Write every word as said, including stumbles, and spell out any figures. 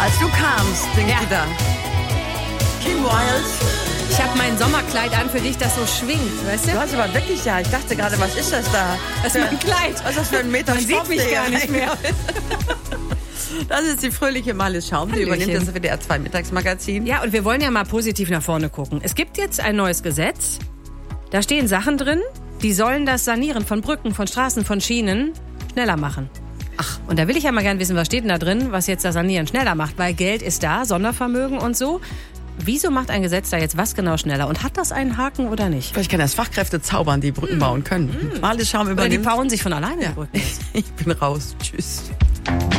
Als du kamst, singst Ja. du da. Kim Wilde. Ich habe mein Sommerkleid an für dich, das so schwingt, weißt du? Du hast aber wirklich, ja, ich dachte gerade, was ist das da? Das ist mein Kleid. Was ist das für ein Meter Man sieht Stoff, mich der gar hier nicht mehr. Das ist die fröhliche Marlies Schaum. Die Hallöchen. übernimmt das W D R zwei Mittagsmagazin. Ja, und wir wollen ja mal positiv nach vorne gucken. Es gibt jetzt ein neues Gesetz. Da stehen Sachen drin, die sollen das Sanieren von Brücken, von Straßen, von Schienen schneller machen. Ach, und da will ich ja mal gerne wissen, was steht denn da drin, was jetzt das Sanieren schneller macht, weil Geld ist da, Sondervermögen und so. Wieso macht ein Gesetz da jetzt was genau schneller? Und hat das einen Haken oder nicht? Vielleicht kann das Fachkräfte zaubern, die Brücken bauen können. Marlies Schaum Oder die übernimmt. bauen sich von alleine Ja. die Brücken. Ich bin raus. Tschüss.